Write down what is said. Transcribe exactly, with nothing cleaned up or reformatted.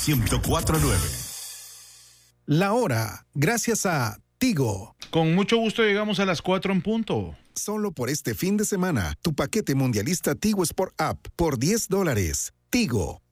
ciento cuatro punto nueve. La hora, gracias a Tigo. Con mucho gusto llegamos a las cuatro en punto. Solo por este fin de semana, tu paquete mundialista Tigo Sport App por diez dólares. Tigo,